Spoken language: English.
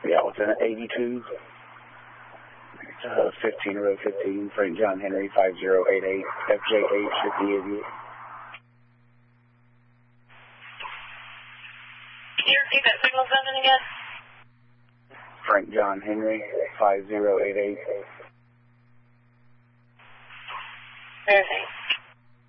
Yeah, Lieutenant 82, 15 row 15, Frank John Henry 5088, FJ8 should be with you. Can you repeat that signal sending again? Frank John Henry 5088. Okay.